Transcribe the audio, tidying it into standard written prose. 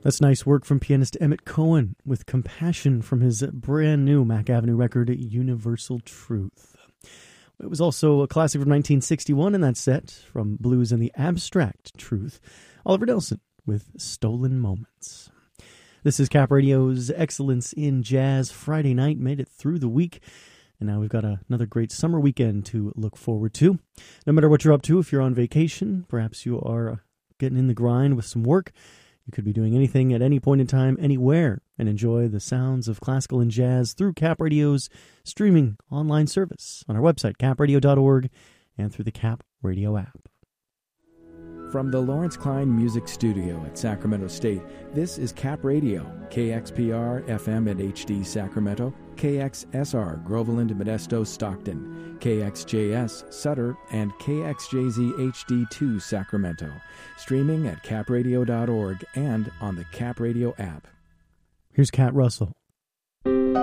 That's nice work from pianist Emmett Cohen with Compassion from his brand new Mack Avenue record, Universal Truth. It was also a classic from 1961 in that set, from Blues and the Abstract Truth, Oliver Nelson with Stolen Moments. This is Cap Radio's Excellence in Jazz Friday night, made it through the week, and now we've got another great summer weekend to look forward to. No matter what you're up to, if you're on vacation, perhaps you are getting in the grind with some work, you could be doing anything at any point in time, anywhere, and enjoy the sounds of classical and jazz through Cap Radio's streaming online service on our website, capradio.org, and through the Cap Radio app. From the Lawrence Klein Music Studio at Sacramento State, this is Cap Radio, KXPR FM at HD Sacramento, KXSR Groveland, Modesto, Stockton, KXJS Sutter, and KXJZ HD2 Sacramento. Streaming at capradio.org and on the Cap Radio app. Here's Cat Russell.